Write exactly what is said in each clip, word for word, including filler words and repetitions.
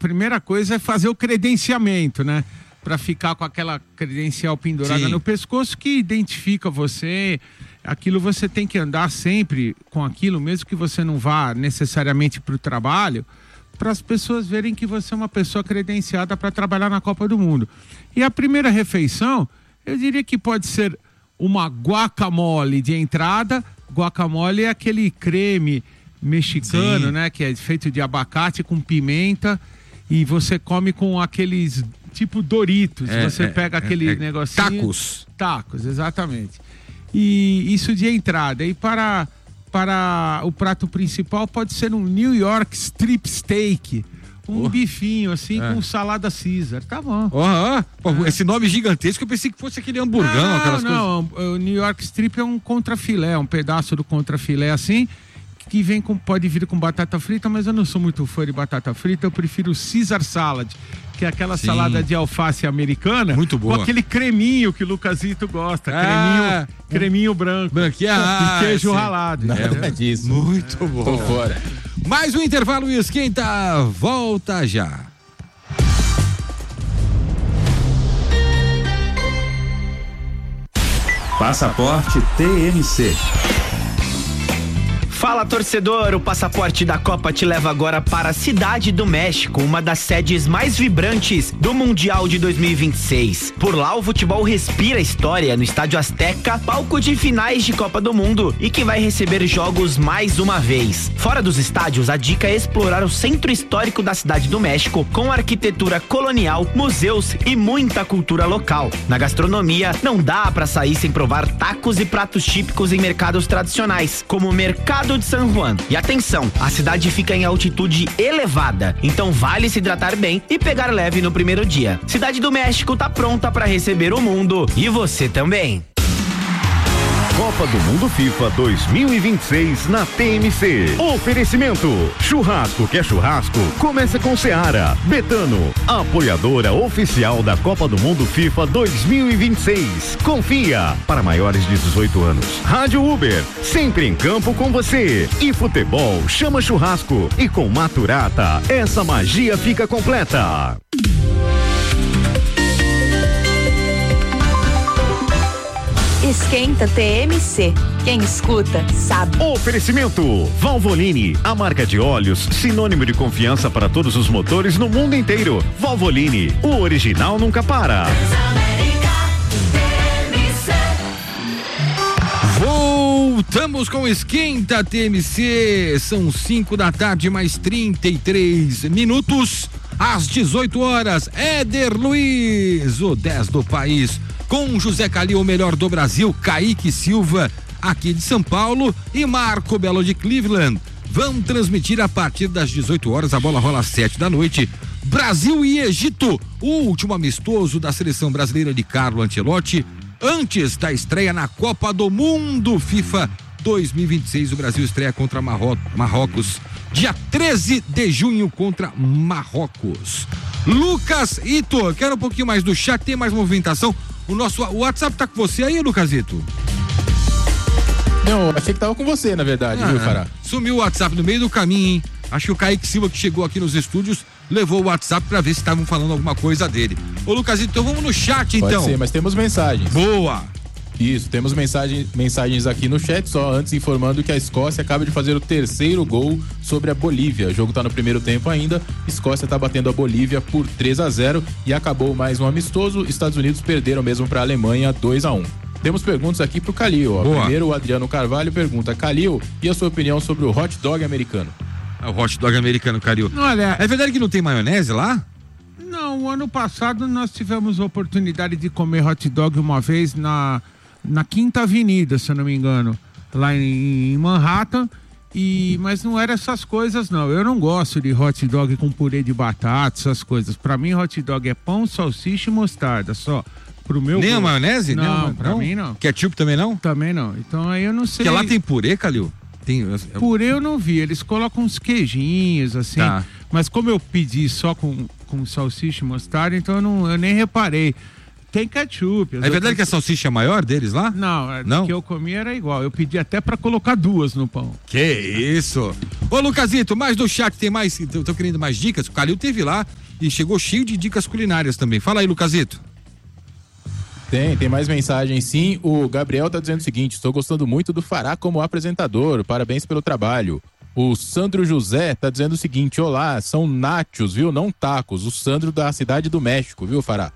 primeira coisa é fazer o credenciamento, né? Para ficar com aquela credencial pendurada Sim. no pescoço que identifica você. Aquilo você tem que andar sempre com aquilo, mesmo que você não vá necessariamente para o trabalho, para as pessoas verem que você é uma pessoa credenciada para trabalhar na Copa do Mundo. E a primeira refeição, eu diria que pode ser uma guacamole de entrada. Guacamole é aquele creme mexicano, Sim. né? Que é feito de abacate com pimenta e você come com aqueles tipo Doritos. É, você é, pega aquele é, é, negocinho. Tacos. Tacos, exatamente. E isso de entrada. E para, para o prato principal pode ser um New York Strip Steak. Um oh. bifinho assim é. com salada Caesar. Tá bom. Oh, oh. É. Esse nome gigantesco, eu pensei que fosse aquele hamburgão, não, aquelas não, coisas. Não, o New York Strip é um contrafilé, um pedaço do contrafilé assim, que vem com, pode vir com batata frita, mas eu não sou muito fã de batata frita, eu prefiro o Caesar Salad, que é aquela Sim. salada de alface americana. Muito boa. Com aquele creminho que o Lucasito gosta, ah, creminho, creminho branco. Branqueado. E queijo sim. ralado. Nada disso. Muito é. bom. Tô fora. Mais um intervalo e esquenta, volta já. Passaporte T M C. Fala, torcedor, o Passaporte da Copa te leva agora para a Cidade do México, uma das sedes mais vibrantes do Mundial de dois mil e vinte e seis. Por lá o futebol respira história no Estádio Azteca, palco de finais de Copa do Mundo e que vai receber jogos mais uma vez. Fora dos estádios, a dica é explorar o centro histórico da Cidade do México com arquitetura colonial, museus e muita cultura local. Na gastronomia, não dá para sair sem provar tacos e pratos típicos em mercados tradicionais, como o Mercado de San Juan. E atenção, a cidade fica em altitude elevada, então vale se hidratar bem e pegar leve no primeiro dia. Cidade do México tá pronta para receber o mundo e você também. Copa do Mundo FIFA dois mil e vinte e seis na T M C. Oferecimento: churrasco que é churrasco, começa com Seara. Betano, apoiadora oficial da Copa do Mundo FIFA dois mil e vinte e seis. Confia, para maiores de dezoito anos. Rádio Uber, sempre em campo com você. E futebol chama churrasco. E com Maturata, essa magia fica completa. Esquenta T M C. Quem escuta, sabe. Oferecimento: Valvoline, a marca de óleos sinônimo de confiança para todos os motores no mundo inteiro. Valvoline, o original nunca para. Voltamos com Esquenta T M C. São cinco da tarde, mais trinta e três minutos. Às dezoito horas, Éder Luiz, o dez do país, com José Calil, o melhor do Brasil, Kaique Silva, aqui de São Paulo, e Marco Belo de Cleveland. Vão transmitir a partir das dezoito horas, a bola rola às sete da noite. Brasil e Egito, o último amistoso da seleção brasileira de Carlo Ancelotti, antes da estreia na Copa do Mundo FIFA dois mil e vinte e seis. O Brasil estreia contra Marro- Marrocos, dia treze de junho, contra Marrocos. Lucas Ito, quero um pouquinho mais do chat, tem mais movimentação. O nosso o WhatsApp tá com você aí, Lucasito? Não, achei que tava com você, na verdade, ah, viu, Fará? Sumiu o WhatsApp no meio do caminho, hein? Acho que o Kaique Silva, que chegou aqui nos estúdios, levou o WhatsApp pra ver se estavam falando alguma coisa dele. Ô, Lucasito, então vamos no chat, então. Pode ser, mas temos mensagens. Boa! Isso, temos mensagem, mensagens aqui no chat, só antes informando que a Escócia acaba de fazer o terceiro gol sobre a Bolívia. O jogo tá no primeiro tempo ainda, Escócia tá batendo a Bolívia por três a zero e acabou mais um amistoso. Estados Unidos perderam mesmo pra Alemanha dois a um. Temos perguntas aqui pro Calil, ó. Primeiro o Adriano Carvalho pergunta: Calil, e a sua opinião sobre o hot dog americano? O hot dog americano, Calil. Olha, é verdade que não tem maionese lá? Não, o ano passado nós tivemos a oportunidade de comer hot dog uma vez na... na Quinta Avenida, se eu não me engano, lá em, em Manhattan, e, mas não era essas coisas não, eu não gosto de hot dog com purê de batata, essas coisas. Pra mim hot dog é pão, salsicha e mostarda, só. Pro meu Nem a maionese? Não, Nem pra não? mim não. Ketchup também não? Também não, então aí eu não sei. Porque lá tem purê, Calil? Tem... Purê eu não vi, eles colocam uns queijinhos assim, tá. Mas como eu pedi só com, com salsicha e mostarda, então eu, não, eu nem reparei. Tem ketchup. É verdade outras... que a salsicha é maior deles lá? Não, a Não? que eu comi era igual. Eu pedi até pra colocar duas no pão. Que isso! Ô, Lucasito, mais do chat tem mais, tô, tô querendo mais dicas. O Calil teve lá e chegou cheio de dicas culinárias também. Fala aí, Lucasito. Tem, tem mais mensagens sim. O Gabriel tá dizendo o seguinte: estou gostando muito do Fará como apresentador, parabéns pelo trabalho. O Sandro José tá dizendo o seguinte: olá, são nachos, viu? Não tacos. O Sandro da Cidade do México, viu, Fará?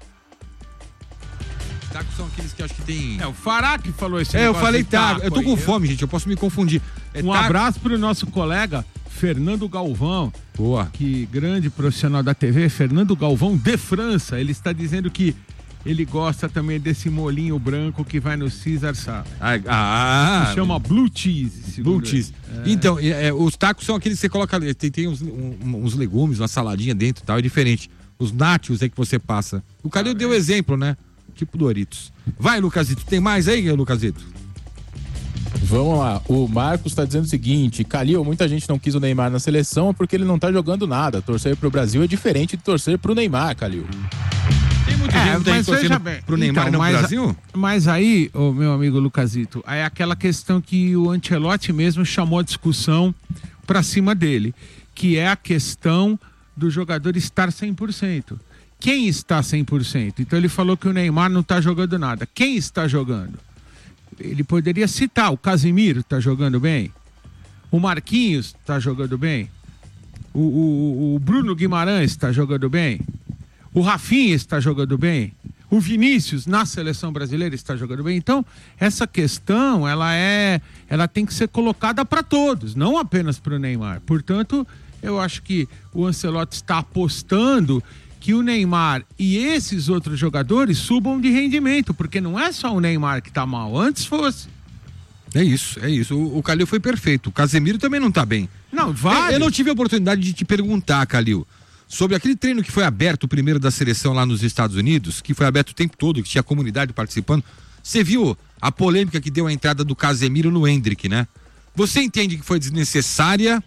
Tacos são aqueles que acho que tem... É, o Fará que falou esse É, eu falei taco. taco. Eu tô com aí. fome, gente, eu posso me confundir. É um taco... abraço pro nosso colega Fernando Galvão. Boa. Que grande profissional da T V, Fernando Galvão de França. Ele está dizendo que ele gosta também desse molinho branco que vai no Caesar Salad. Ah, ah se chama Blue Cheese. Blue Cheese. É. Então, é, os tacos são aqueles que você coloca, tem, tem uns, um, uns legumes, uma saladinha dentro e tal, é diferente. Os nachos é que você passa. O Calil ah, deu é. exemplo, né? Tipo Doritos. Vai, Lucasito, tem mais aí, Lucasito? Vamos lá, o Marcos tá dizendo o seguinte: Calil, muita gente não quis o Neymar na seleção porque ele não tá jogando nada. Torcer pro Brasil é diferente de torcer pro Neymar, Calil. Tem muita é, gente mas torcendo bem. pro Neymar então, no mas, Brasil? Mas aí, oh, meu amigo Lucasito, é aquela questão que o Ancelotti mesmo chamou a discussão pra cima dele, que é a questão do jogador estar cem por cento. Quem está cem por cento? Então ele falou que o Neymar não está jogando nada. Quem está jogando? Ele poderia citar, o Casemiro está jogando bem? O Marquinhos está jogando bem? O, o, o Bruno Guimarães está jogando bem? O Rafinha está jogando bem? O Vinícius, na seleção brasileira, está jogando bem? Então, essa questão, ela é, ela tem que ser colocada para todos, não apenas para o Neymar. Portanto, eu acho que o Ancelotti está apostando que o Neymar e esses outros jogadores subam de rendimento, porque não é só o Neymar que tá mal, antes fosse. É isso, é isso. O, o Calil foi perfeito. O Casemiro também não tá bem. Não, vai. Eu, eu não tive a oportunidade de te perguntar, Calil, sobre aquele treino que foi aberto, o primeiro da seleção lá nos Estados Unidos, que foi aberto o tempo todo, que tinha a comunidade participando. Você viu a polêmica que deu a entrada do Casemiro no Endrick, né? Você entende que foi desnecessária?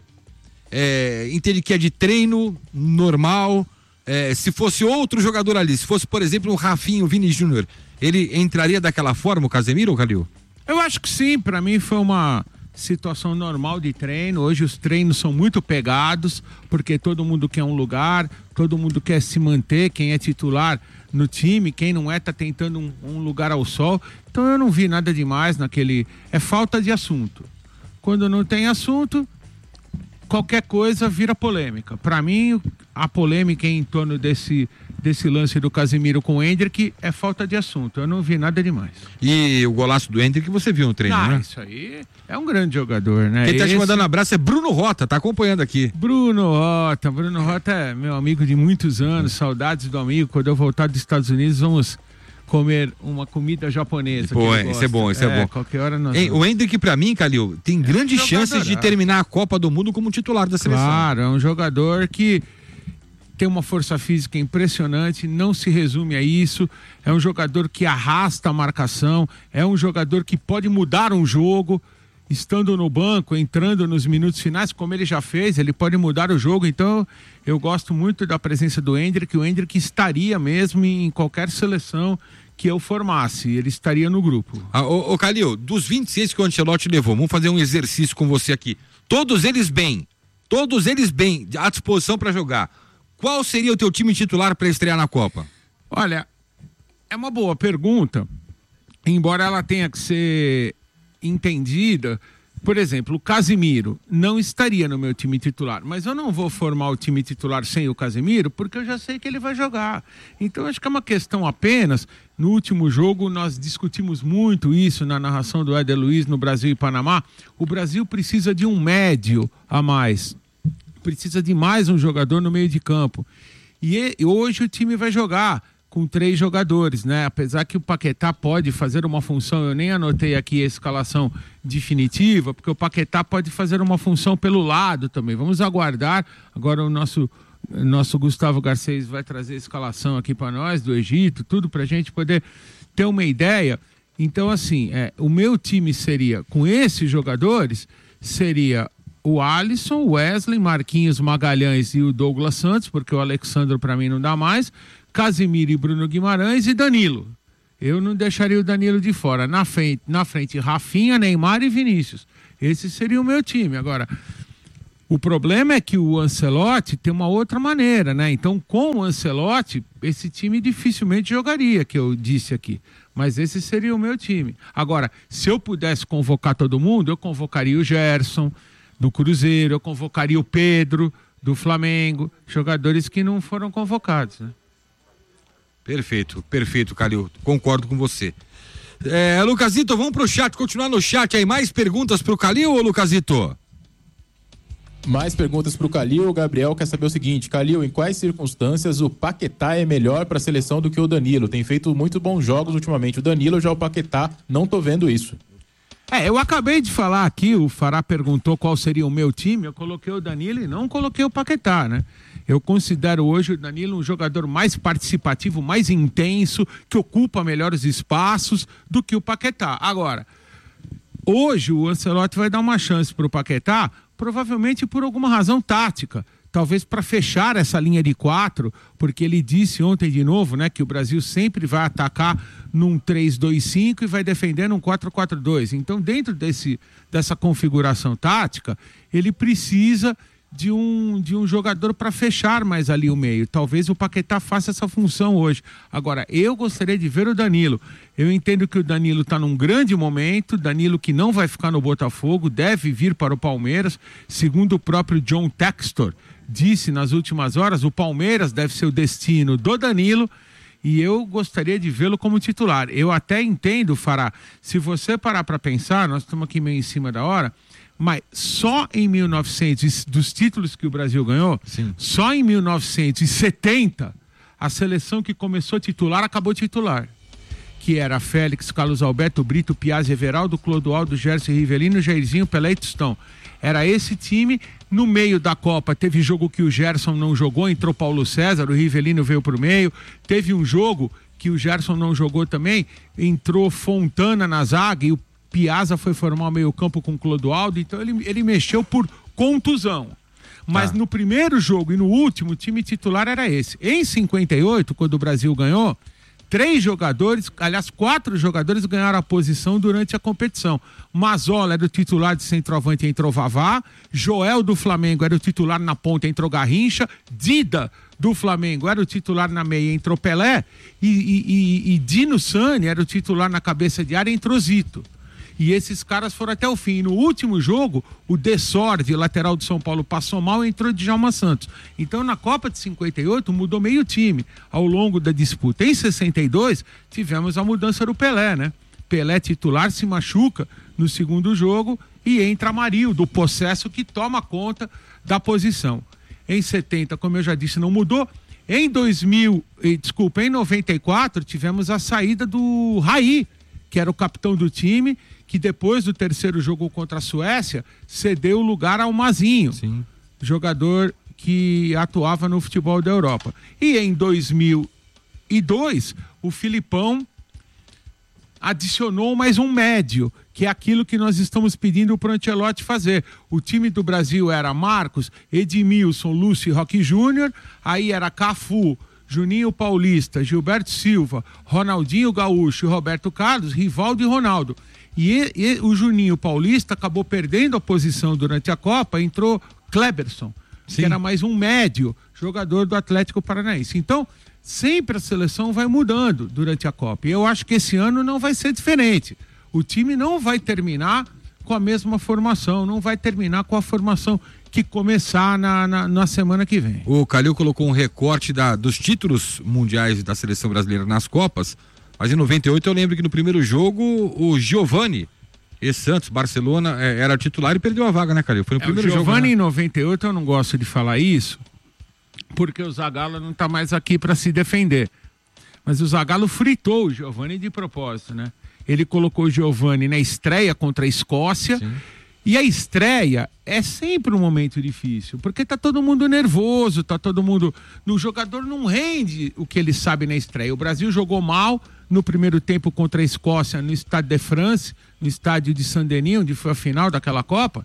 É, entende que é de treino normal? É, se fosse outro jogador ali, se fosse, por exemplo, o Rafinha, o Vini Júnior, ele entraria daquela forma, o Casemiro ou Calil? Eu acho que sim, pra mim foi uma situação normal de treino. Hoje os treinos são muito pegados, porque todo mundo quer um lugar, todo mundo quer se manter, quem é titular no time, quem não é tá tentando um, um lugar ao sol. Então eu não vi nada demais naquele... É falta de assunto. Quando não tem assunto, qualquer coisa vira polêmica. Para mim, a polêmica em torno desse, desse lance do Casemiro com o Endrick é falta de assunto. Eu não vi nada demais. E o golaço do Endrick você viu no treino, ah, né? Isso aí é um grande jogador, né? Quem tá Esse... te mandando um abraço é Bruno Rota, tá acompanhando aqui. Bruno Rota. Bruno Rota é meu amigo de muitos anos, saudades do amigo. Quando eu voltar dos Estados Unidos, vamos comer uma comida japonesa. Pô, isso é bom, isso é, é bom. Qualquer hora nós... Ei, o Endrick, pra mim, Calil, tem é grandes um chances de terminar a Copa do Mundo como titular da seleção. Claro, é um jogador que tem uma força física impressionante, não se resume a isso. É um jogador que arrasta a marcação, é um jogador que pode mudar um jogo, estando no banco, entrando nos minutos finais, como ele já fez, ele pode mudar o jogo. Então, eu gosto muito da presença do Endrick. O Endrick estaria mesmo em qualquer seleção que eu formasse, ele estaria no grupo. Ah, ô, ô Calil, dos vinte e seis que o Ancelotti levou, vamos fazer um exercício com você aqui. Todos eles bem, todos eles bem, à disposição para jogar. Qual seria o teu time titular para estrear na Copa? Olha, é uma boa pergunta, embora ela tenha que ser entendida. Por exemplo, o Casemiro não estaria no meu time titular, mas eu não vou formar o time titular sem o Casemiro, porque eu já sei que ele vai jogar. Então, acho que é uma questão apenas. No último jogo, nós discutimos muito isso na narração do Éder Luiz no Brasil e Panamá. O Brasil precisa de um médio a mais. Precisa de mais um jogador no meio de campo. E hoje o time vai jogar com três jogadores, né? Apesar que o Paquetá pode fazer uma função, eu nem anotei aqui a escalação definitiva, porque o Paquetá pode fazer uma função pelo lado também. Vamos aguardar. Agora o nosso, nosso Gustavo Garcês vai trazer a escalação aqui para nós, do Egito, tudo para a gente poder ter uma ideia. Então, assim, é, o meu time seria, com esses jogadores, seria o Alisson, o Wesley, Marquinhos, Magalhães e o Douglas Santos, porque o Alexandre para mim não dá mais, Casimiro e Bruno Guimarães e Danilo. Eu não deixaria o Danilo de fora. Na frente, na frente Rafinha, Neymar e Vinícius. Esse seria o meu time. Agora, o problema é que o Ancelotti tem uma outra maneira, né? Então, com o Ancelotti, esse time dificilmente jogaria, que eu disse aqui. Mas esse seria o meu time. Agora, se eu pudesse convocar todo mundo, eu convocaria o Gerson do Cruzeiro, eu convocaria o Pedro do Flamengo, jogadores que não foram convocados, né? Perfeito, perfeito, Calil. Concordo com você. É, Lucasito, vamos pro chat, continuar no chat aí. Mais perguntas pro Calil, ou Lucasito? Mais perguntas pro Calil. O Gabriel quer saber o seguinte: Calil, em quais circunstâncias o Paquetá é melhor para a seleção do que o Danilo? Tem feito muito bons jogos ultimamente. O Danilo, já o Paquetá, não tô vendo isso. É, eu acabei de falar aqui, o Fará perguntou qual seria o meu time, eu coloquei o Danilo e não coloquei o Paquetá, né? Eu considero hoje o Danilo um jogador mais participativo, mais intenso, que ocupa melhores espaços do que o Paquetá. Agora, hoje o Ancelotti vai dar uma chance para o Paquetá, provavelmente por alguma razão tática. Talvez para fechar essa linha de quatro, porque ele disse ontem de novo, né, que o Brasil sempre vai atacar num três dois cinco e vai defender num quatro quatro dois. Então, dentro desse, dessa configuração tática, ele precisa de um, de um jogador para fechar mais ali o meio. Talvez o Paquetá faça essa função hoje. Agora, eu gostaria de ver o Danilo. Eu entendo que o Danilo está num grande momento, Danilo que não vai ficar no Botafogo, deve vir para o Palmeiras, segundo o próprio John Textor disse nas últimas horas, o Palmeiras deve ser o destino do Danilo, e eu gostaria de vê-lo como titular. Eu até entendo, Fará, se você parar para pensar, nós estamos aqui meio em cima da hora, mas só em mil e novecentos, dos títulos que o Brasil ganhou, Sim. só em mil novecentos e setenta, a seleção que começou titular acabou titular. Que era Félix, Carlos Alberto, Brito, Piazzi, Everaldo, Clodoaldo, Gerson, Rivelino, Jairzinho, Pelé e Tostão. Era esse time. No meio da Copa teve jogo que o Gerson não jogou, entrou Paulo César, o Rivelino veio pro meio. Teve um jogo que o Gerson não jogou também, entrou Fontana na zaga e o Piazza foi formar o meio campo com o Clodoaldo, então ele, ele mexeu por contusão. Mas ah. no primeiro jogo e no último, o time titular era esse. Em cinquenta e oito, quando o Brasil ganhou, três jogadores, aliás, quatro jogadores ganharam a posição durante a competição. Mazola era o titular de centroavante, entrou Vavá. Joel do Flamengo era o titular na ponta, entrou Garrincha. Dida do Flamengo era o titular na meia, entrou Pelé. E, e, e, e Dino Sani era o titular na cabeça de área, entrou Zito. E esses caras foram até o fim. E no último jogo, o Dessordi, lateral do São Paulo, passou mal e entrou Djalma Santos. Então, na Copa de cinquenta e oito, mudou meio time ao longo da disputa. Em sessenta e dois, tivemos a mudança do Pelé, né? Pelé titular se machuca no segundo jogo e entra Amarildo, do possesso, que toma conta da posição. Em setenta, como eu já disse, não mudou. Em dois mil, desculpa, em noventa e quatro, tivemos a saída do Raí, que era o capitão do time, que depois do terceiro jogo contra a Suécia, cedeu o lugar ao Mazinho, Sim. jogador que atuava no futebol da Europa. E em dois mil e dois, o Filipão adicionou mais um médio, que é aquilo que nós estamos pedindo para o Ancelotti fazer. O time do Brasil era Marcos, Edmilson, Lúcio e Roque Júnior, aí era Cafu, Juninho Paulista, Gilberto Silva, Ronaldinho Gaúcho e Roberto Carlos, Rivaldo e Ronaldo. E, e o Juninho Paulista acabou perdendo a posição durante a Copa, entrou Kleberson, Sim. que era mais um médio, jogador do Atlético Paranaense. Então, sempre a seleção vai mudando durante a Copa. E eu acho que esse ano não vai ser diferente. O time não vai terminar com a mesma formação, não vai terminar com a formação que começar na, na, na semana que vem. O Calil colocou um recorte da, dos títulos mundiais da seleção brasileira nas Copas, mas em noventa e oito eu lembro que no primeiro jogo o Giovani, ex-Santos, Barcelona, é, era titular e perdeu a vaga, né, Calil? Foi no é, primeiro o jogo. Giovani né? em noventa e oito eu não gosto de falar isso, porque o Zagallo não está mais aqui para se defender. Mas o Zagallo fritou o Giovani de propósito, né? Ele colocou o Giovani na estreia contra a Escócia. Sim. E a estreia é sempre um momento difícil, porque tá todo mundo nervoso, tá todo mundo... O jogador não rende o que ele sabe na estreia. O Brasil jogou mal no primeiro tempo contra a Escócia no Stade de France, no estádio de Saint-Denis, onde foi a final daquela Copa.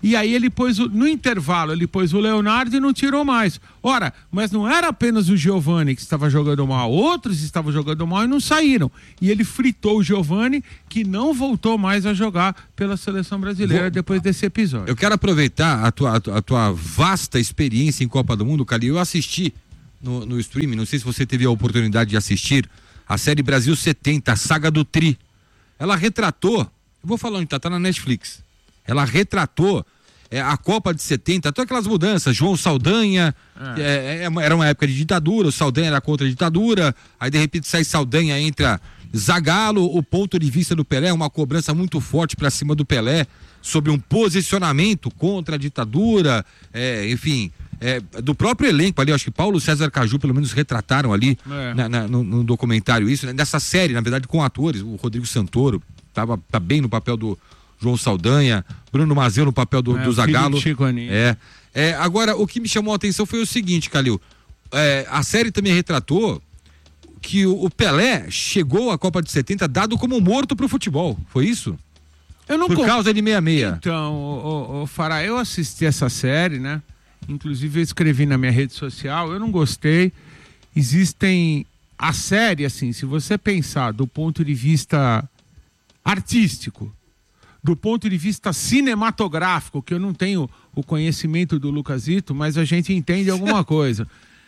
E aí ele pôs, o, no intervalo, ele pôs o Leonardo e não tirou mais. Ora, mas não era apenas o Giovani que estava jogando mal, outros estavam jogando mal e não saíram. E ele fritou o Giovani, que não voltou mais a jogar pela seleção brasileira Vou... depois desse episódio. Eu quero aproveitar a tua, a tua vasta experiência em Copa do Mundo, Calil. Eu assisti no, no streaming, não sei se você teve a oportunidade de assistir, a série Brasil setenta, a saga do Tri. Ela retratou, eu vou falar onde tá, tá na Netflix. Ela retratou é, a Copa de setenta, todas aquelas mudanças, João Saldanha, é. É, era uma época de ditadura, o Saldanha era contra a ditadura, aí de repente sai Saldanha, entra Zagallo, o ponto de vista do Pelé, uma cobrança muito forte para cima do Pelé, sobre um posicionamento contra a ditadura, é, enfim, é, do próprio elenco ali, acho que Paulo César Caju pelo menos retrataram ali é. na, na, no, no documentário isso, né? Nessa série, na verdade, com atores, o Rodrigo Santoro tava, tá bem no papel do João Saldanha, Bruno Mazeu no papel do, é, do Zagallo. É, é, agora, o que me chamou a atenção foi o seguinte, Calil, é, a série também retratou que o, o Pelé chegou à Copa de setenta dado como morto pro futebol, foi isso? Eu não Por com... causa de meia meia. Então, o, o, o Fará, eu assisti essa série, né? Inclusive eu escrevi na minha rede social, eu não gostei. Existem... A série, assim, se você pensar do ponto de vista artístico, do ponto de vista cinematográfico, que eu não tenho o conhecimento do Lucasito, mas a gente entende alguma coisa.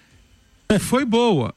Foi boa.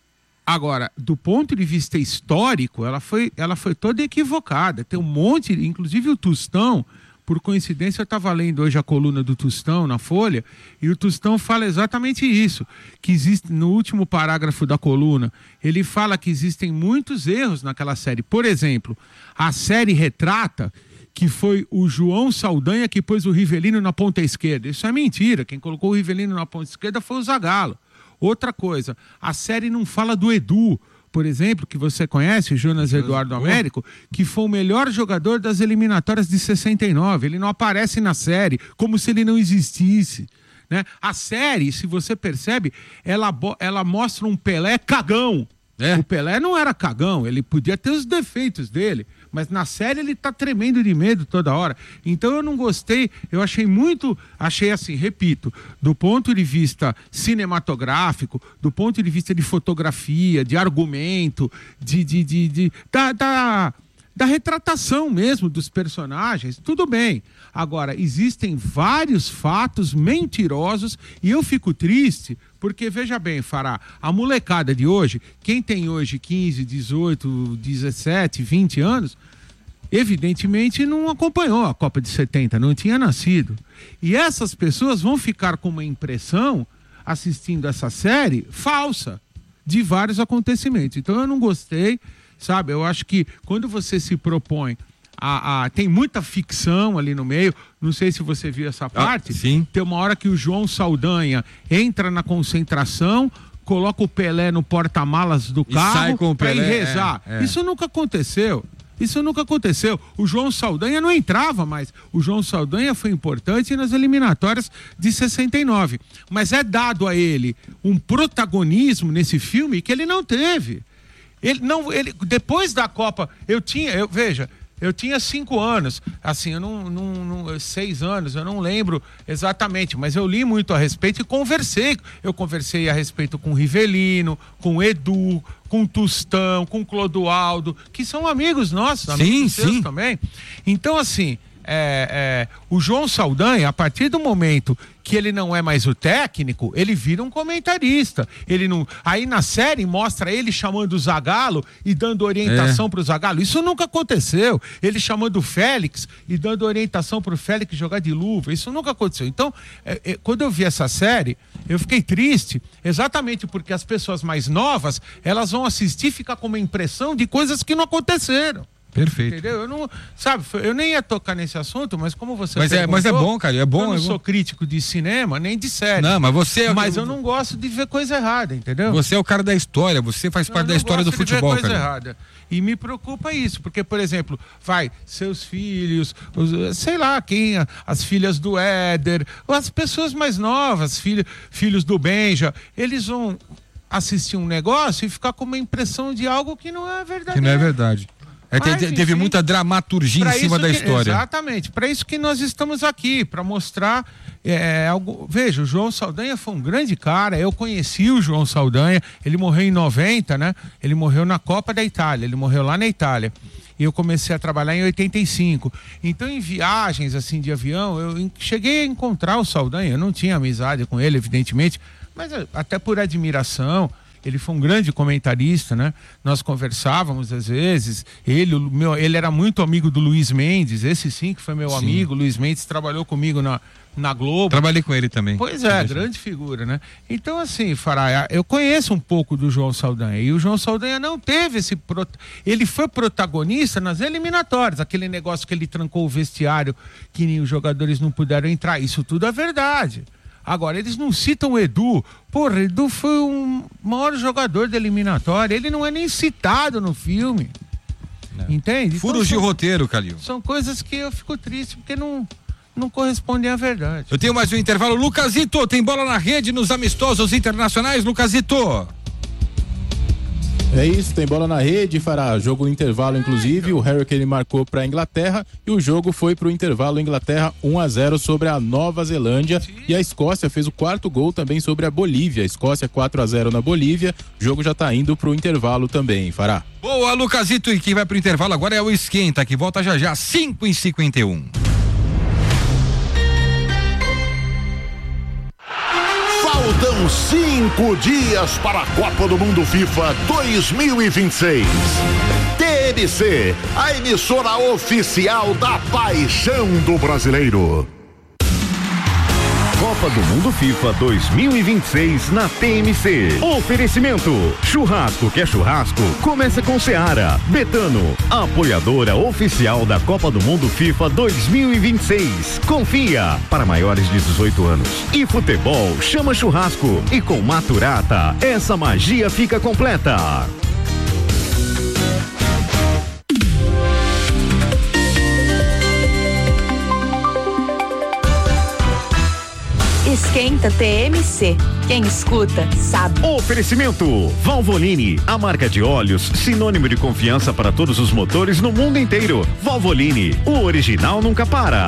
Agora, do ponto de vista histórico, ela foi, ela foi toda equivocada. Tem um monte, inclusive o Tostão, por coincidência eu estava lendo hoje a coluna do Tostão na Folha, e o Tostão fala exatamente isso, que existe, no último parágrafo da coluna, ele fala que existem muitos erros naquela série. Por exemplo, a série retrata que foi o João Saldanha que pôs o Rivelino na ponta esquerda. Isso é mentira. Quem colocou o Rivelino na ponta esquerda foi o Zagallo. Outra coisa, a série não fala do Edu, por exemplo, que você conhece, o Jonas Eduardo Américo, que foi o melhor jogador das eliminatórias de sessenta e nove. Ele não aparece na série, como se ele não existisse, né? A série, se você percebe, ela, ela mostra um Pelé cagão. É. O Pelé não era cagão, ele podia ter os defeitos dele, mas na série ele tá tremendo de medo toda hora. Então eu não gostei, eu achei muito, achei assim, repito, do ponto de vista cinematográfico, do ponto de vista de fotografia, de argumento, de, de, de, de da, da, da retratação mesmo dos personagens, tudo bem. Agora, existem vários fatos mentirosos e eu fico triste porque, veja bem, Fará, a molecada de hoje, quem tem hoje quinze, dezoito, dezessete, vinte anos, evidentemente não acompanhou a Copa de setenta, não tinha nascido. E essas pessoas vão ficar com uma impressão, assistindo essa série, falsa, de vários acontecimentos. Então eu não gostei, sabe? Eu acho que quando você se propõe A, a, tem muita ficção ali no meio, não sei se você viu essa parte, ah, sim. Tem uma hora que o João Saldanha entra na concentração, coloca o Pelé no porta-malas do carro para ir rezar. É, é. Isso nunca aconteceu, isso nunca aconteceu. O João Saldanha não entrava mais, o João Saldanha foi importante nas eliminatórias de sessenta e nove, mas é dado a ele um protagonismo nesse filme que ele não teve. Ele não, ele, depois da Copa, eu tinha, eu, veja, eu tinha cinco anos, assim, eu não, não, não, seis anos, eu não lembro exatamente, mas eu li muito a respeito e conversei. Eu conversei a respeito com o Rivelino, com o Edu, com o Tostão, com o Clodoaldo, que são amigos nossos, amigos sim, sim. também. Então, assim, é, é, o João Saldanha, a partir do momento que ele não é mais o técnico, ele vira um comentarista. Ele não... Aí na série mostra ele chamando o Zagallo e dando orientação é. pro Zagallo. Isso nunca aconteceu. Ele chamando o Félix e dando orientação pro Félix jogar de luva. Isso nunca aconteceu. Então, é, é, quando eu vi essa série, eu fiquei triste, exatamente porque as pessoas mais novas, elas vão assistir e ficar com uma impressão de coisas que não aconteceram. Perfeito. Entendeu? Eu não, sabe, eu nem ia tocar nesse assunto, mas como você mas é, mas é bom, cara, é bom. Eu não é sou bom. crítico de cinema, nem de série. Não, mas você é Mas eu não gosto de ver coisa errada, entendeu? Você é o cara da história, você faz parte da história do futebol, ver coisa cara. Errada. E me preocupa isso, porque, por exemplo, vai, seus filhos, os, sei lá, quem, as filhas do Éder, as pessoas mais novas, filho, filhos do Benja, eles vão assistir um negócio e ficar com uma impressão de algo que não é verdadeiro. Que não é verdade. É, Mas, teve enfim, muita dramaturgia em cima da que, história. Exatamente, para isso que nós estamos aqui, para mostrar é, algo. Veja, o João Saldanha foi um grande cara, eu conheci o João Saldanha, ele morreu em noventa, né? Ele morreu na Copa da Itália, ele morreu lá na Itália. E eu comecei a trabalhar em oitenta e cinco. Então, em viagens assim de avião, eu cheguei a encontrar o Saldanha. Eu não tinha amizade com ele, evidentemente, mas até por admiração. Ele foi um grande comentarista, né? Nós conversávamos às vezes. Ele, o meu, ele era muito amigo do Luiz Mendes, esse sim que foi meu sim. amigo. Luiz Mendes trabalhou comigo na, na Globo. Trabalhei com ele também. Pois é, grande figura, né? Então, assim, Fará, eu conheço um pouco do João Saldanha. E o João Saldanha não teve esse... Pro... Ele foi protagonista nas eliminatórias. Aquele negócio que ele trancou o vestiário, que os jogadores não puderam entrar. Isso tudo é verdade. Agora, eles não citam o Edu. Porra, Edu foi um maior jogador de eliminatória. Ele não é nem citado no filme. Não. Entende? Furos então, de roteiro, Calil. São coisas que eu fico triste, porque não, não correspondem à verdade. Eu tenho mais um intervalo. Lucasito, tem bola na rede nos amistosos internacionais, Lucasito? É isso, tem bola na rede, fará jogo no intervalo, inclusive, o Harry Kane marcou para a Inglaterra e o jogo foi para o intervalo, Inglaterra um a zero sobre a Nova Zelândia. Sim. E a Escócia fez o quarto gol também sobre a Bolívia, a Escócia quatro a zero na Bolívia, o jogo já está indo para o intervalo também, fará. Boa, Lucasito, e quem vai para o intervalo agora é o Esquenta, que volta já já, cinco e cinquenta e um. Faltam cinco dias para a Copa do Mundo FIFA dois mil e vinte e seis. T N C, a emissora oficial da paixão do brasileiro. Copa do Mundo FIFA dois mil e vinte e seis na T M C. Oferecimento: churrasco que é churrasco, começa com Seara. Betano, apoiadora oficial da Copa do Mundo FIFA dois mil e vinte e seis. Confia, para maiores de dezoito anos. E futebol chama churrasco. E com Maturata, essa magia fica completa. Esquenta T M C. Quem escuta, sabe. Oferecimento: Valvoline, a marca de óleos, sinônimo de confiança para todos os motores no mundo inteiro. Valvoline, o original nunca para.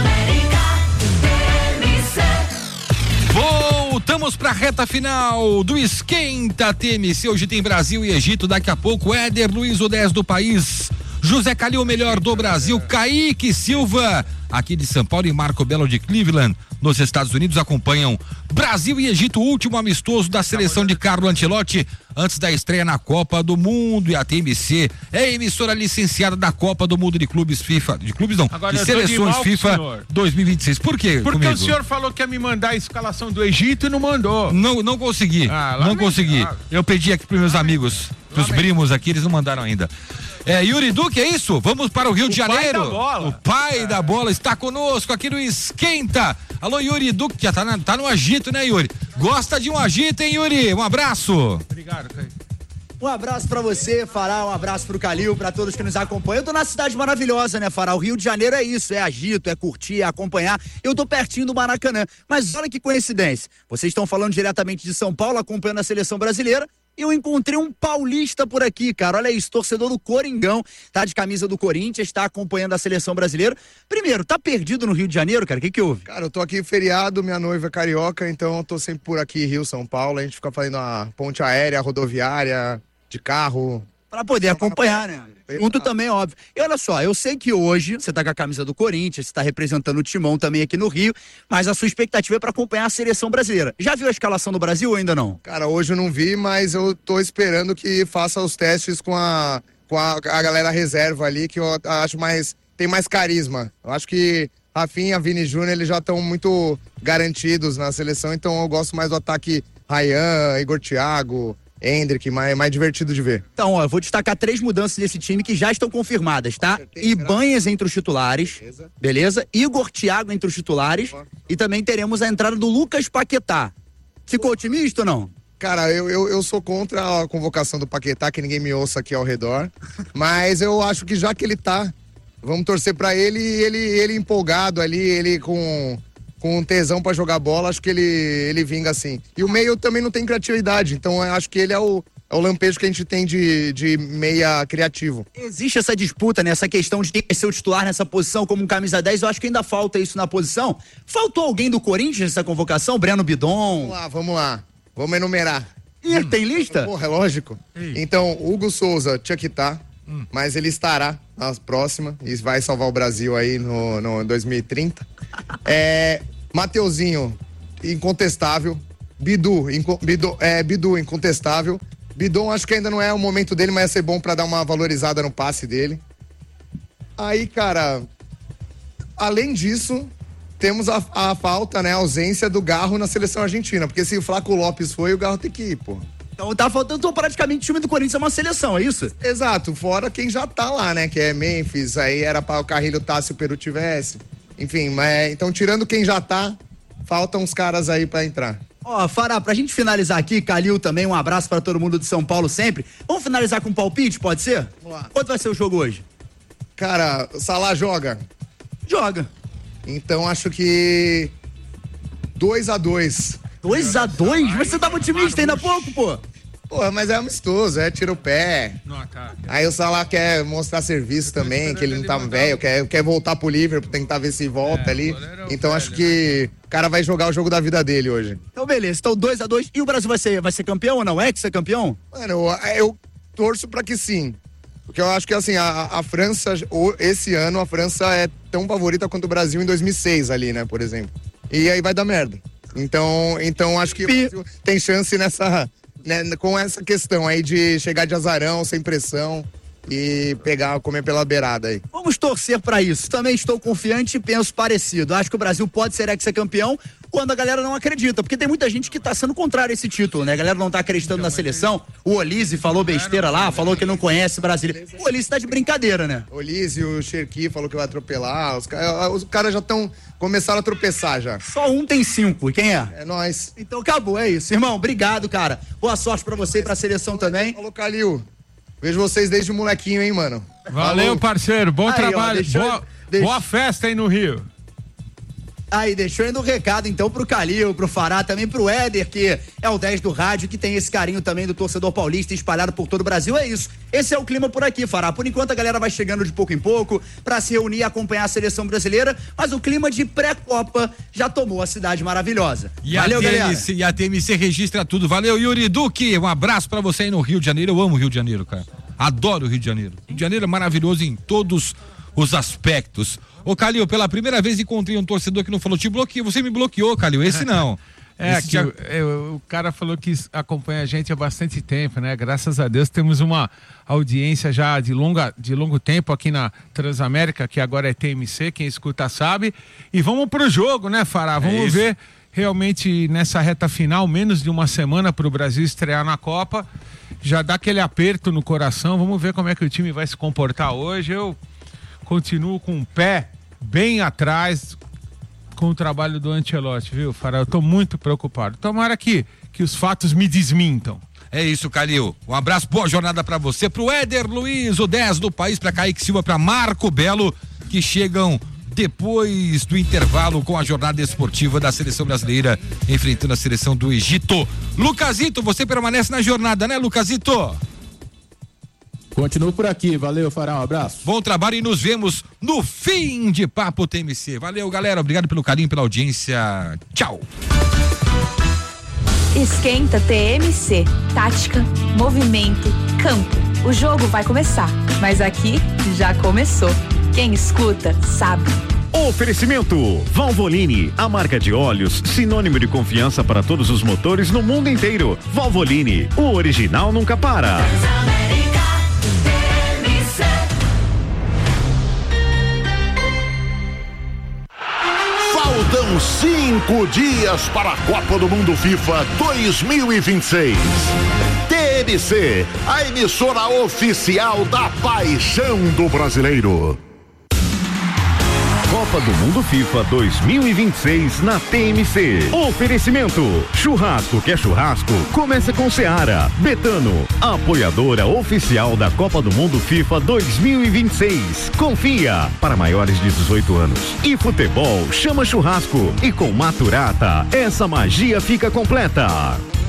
Voltamos para a reta final do Esquenta T M C. Hoje tem Brasil e Egito, daqui a pouco Éder Luiz, o dez do país, José Calil, o melhor do Brasil, Kaique Silva aqui de São Paulo e Marco Belo de Cleveland, nos Estados Unidos, acompanham Brasil e Egito, o último amistoso da seleção de Carlo Ancelotti antes da estreia na Copa do Mundo. E a T M C é a emissora licenciada da Copa do Mundo de clubes FIFA, de clubes não, Agora, de seleções de FIFA dois mil e vinte e seis. Por quê? Porque comigo? O senhor falou que ia me mandar a escalação do Egito e não mandou. Não, não consegui, ah, não consegui. Eu pedi aqui para meus amigos, para os primos aqui, eles não mandaram ainda. É, Yuri Duque, é isso? Vamos para o Rio o de Janeiro. Pai da bola. O pai é. da bola está conosco aqui no Esquenta. Alô, Yuri Duque, já tá, na, tá no agito, né, Yuri? Gosta de um agito, hein, Yuri? Um abraço. Obrigado, Caio. Um abraço pra você, Fará, um abraço pro Calil, pra todos que nos acompanham. Eu tô na cidade maravilhosa, né, Fará? O Rio de Janeiro é isso, é agito, é curtir, é acompanhar. Eu tô pertinho do Maracanã, mas olha que coincidência. Vocês estão falando diretamente de São Paulo, acompanhando a seleção brasileira. Eu encontrei um paulista por aqui, cara. Olha isso, torcedor do Coringão, tá de camisa do Corinthians, tá acompanhando a seleção brasileira. Primeiro, tá perdido no Rio de Janeiro, cara? O que que houve? Cara, eu tô aqui feriado, minha noiva é carioca, então eu tô sempre por aqui, Rio, São Paulo. A gente fica fazendo a ponte aérea, rodoviária, de carro. Pra poder acompanhar, né? Junto também, óbvio. E olha só, eu sei que hoje você tá com a camisa do Corinthians, você tá representando o Timão também aqui no Rio, mas a sua expectativa é pra acompanhar a seleção brasileira. Já viu a escalação do Brasil ou ainda não? Cara, hoje eu não vi, mas eu tô esperando que faça os testes com a, com a, a galera reserva ali, que eu acho mais, tem mais carisma. Eu acho que Rafinha, Vini Júnior, eles já estão muito garantidos na seleção, então eu gosto mais do ataque Ryan, Igor Thiago, Hendrick, mais, mais divertido de ver. Então, ó, eu vou destacar três mudanças desse time que já estão confirmadas, tá? Ibanhas entre os titulares, beleza? beleza? Igor Thiago entre os titulares. Boa. E também teremos a entrada do Lucas Paquetá. Ficou otimista ou não? Cara, eu, eu, eu sou contra a convocação do Paquetá, que ninguém me ouça aqui ao redor. Mas eu acho que já que ele tá, vamos torcer pra ele, ele, ele empolgado ali, ele com... com um tesão pra jogar bola, acho que ele, ele vinga assim. E o meio também não tem criatividade, então eu acho que ele é o, é o lampejo que a gente tem de, de meia criativo. Existe essa disputa, né? Essa questão de quem vai ser o titular nessa posição como um camisa dez, eu acho que ainda falta isso na posição. Faltou alguém do Corinthians nessa convocação? Breno Bidon? Vamos lá, vamos lá. Vamos enumerar. Ih, hum. tem lista? Porra, é lógico. Ei. Então, Hugo Souza tinha que estar, hum. mas ele estará na próxima e vai salvar o Brasil aí no, no dois mil e trinta. é, Mateuzinho, incontestável. Bidu, inco, Bidu, é, Bidu, incontestável. Bidon, acho que ainda não é o momento dele, mas ia ser bom pra dar uma valorizada no passe dele. Aí, cara, além disso, temos a, a falta, né, a ausência do Garro na seleção argentina, porque se o Flaco Lopes foi, o Garro tem que ir, pô. Então tá faltando, então, praticamente o time do Corinthians é uma seleção, é isso? Exato, fora quem já tá lá, né, que é Memphis, aí era pra o Carrilho tá se o Peru tivesse. Enfim, mas então tirando quem já tá, faltam uns caras aí pra entrar. Ó, oh, Fará, pra gente finalizar aqui, Calil também, um abraço pra todo mundo de São Paulo sempre. Vamos finalizar com um palpite, pode ser? Vamos lá. Quanto vai ser o jogo hoje? Cara, o Salah joga? Joga. Então acho que dois a dois. dois a dois? Mas você tava otimista ainda há pouco, pô. Pô, mas é amistoso, é tira o pé. Aí o Salah quer mostrar serviço também, que ele não tá velho, quer, quer voltar pro Liverpool, tentar ver se volta é, ali. Então acho que o cara vai jogar o jogo da vida dele hoje. Então beleza, então dois a dois. E o Brasil vai ser, vai ser campeão ou não? É que ser campeão? Mano, eu, eu torço pra que sim. Porque eu acho que assim, a, a França, esse ano a França é tão favorita quanto o Brasil em dois mil e seis ali, né, por exemplo. E aí vai dar merda. Então, então acho que o Brasil tem chance nessa... Né, com essa questão aí de chegar de azarão, sem pressão e pegar, comer pela beirada aí. Vamos torcer pra isso. Também estou confiante e penso parecido. Acho que o Brasil pode ser ex-campeão quando a galera não acredita, porque tem muita gente que tá sendo contrário a esse título, né? A galera não tá acreditando na seleção. O Olise falou besteira lá, falou que não conhece brasileiro. O Olise tá de brincadeira, né? O Olise, o Cherki falou que vai atropelar. Os, os caras já estão começaram a tropeçar já. Só um tem cinco. E quem é? É nós. Então acabou, é isso. Irmão, obrigado, cara. Boa sorte pra você e pra seleção também. Falou, Calil. Vejo vocês desde o molequinho, hein, mano. Valeu, Falou. parceiro. Bom aí, trabalho. Ó, deixou, boa, deixou... boa festa aí no Rio. Aí, deixou indo um recado, então, pro Calil, pro Fará, também pro Éder, que é o dez do rádio, que tem esse carinho também do torcedor paulista espalhado por todo o Brasil. É isso. Esse é o clima por aqui, Fará. Por enquanto, a galera vai chegando de pouco em pouco pra se reunir e acompanhar a seleção brasileira, mas o clima de pré-copa já tomou a cidade maravilhosa. E Valeu, a T M C, galera. E a T M C registra tudo. Valeu, Yuri Duque. Um abraço pra você aí no Rio de Janeiro. Eu amo o Rio de Janeiro, cara. Adoro o Rio de Janeiro. O Rio de Janeiro é maravilhoso em todos os aspectos. Ô, Calil, pela primeira vez encontrei um torcedor que não falou, te bloqueei, você me bloqueou, Calil, esse não. É, esse que já... o, o cara falou que acompanha a gente há bastante tempo, né? Graças a Deus temos uma audiência já de, longa, de longo tempo aqui na Transamérica, que agora é T M C, quem escuta sabe. E vamos pro jogo, né, Fará? Vamos é ver realmente nessa reta final, menos de uma semana para o Brasil estrear na Copa. Já dá aquele aperto no coração, vamos ver como é que o time vai se comportar hoje. Eu continuo com o pé bem atrás com o trabalho do Ancelotti, viu, Fará? Eu tô muito preocupado. Tomara que, que os fatos me desmintam. É isso, Calil. Um abraço, boa jornada pra você, pro Éder Luiz, o dez do país, pra Kaique Silva, pra Marco Belo, que chegam depois do intervalo com a jornada esportiva da seleção brasileira, enfrentando a seleção do Egito. Lucasito, você permanece na jornada, né, Lucasito? Continuo por aqui, valeu, Fará, um abraço. Bom trabalho e nos vemos no fim de Papo T M C. Valeu, galera, obrigado pelo carinho, pela audiência. Tchau. Esquenta T M C, tática, movimento, campo. O jogo vai começar, mas aqui já começou. Quem escuta, sabe. Oferecimento Valvoline, a marca de óleos sinônimo de confiança para todos os motores no mundo inteiro. Valvoline, o original nunca para. Faltam cinco dias para a Copa do Mundo FIFA dois mil e vinte e seis. T M C, a emissora oficial da paixão do brasileiro. Copa do Mundo FIFA dois mil e vinte e seis na T M C. Oferecimento: churrasco que é churrasco, começa com Seara. Betano, apoiadora oficial da Copa do Mundo FIFA dois mil e vinte e seis. Confia, para maiores de dezoito anos. E futebol chama churrasco. E com Maturata, essa magia fica completa.